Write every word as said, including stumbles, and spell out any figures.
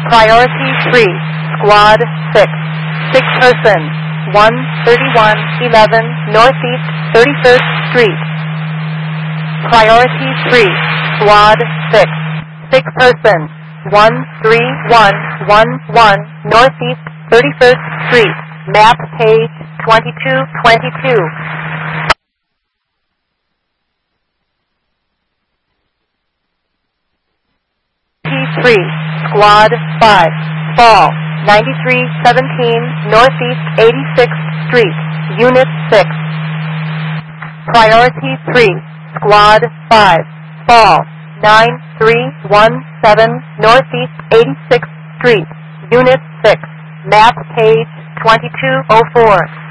Priority three, Squad six, six person, one thirty-one eleven Northeast thirty-first Street. Priority three, Squad six, six person, one three one one one Northeast thirty-first Street. Map page twenty-two twenty-two. T three, Squad five, Fall, ninety-three seventeen Northeast eighty-sixth Street, Unit six. Priority three, Squad five, Fall, nine three one seven Northeast eighty-sixth Street, Unit six. Map page twenty-two oh four.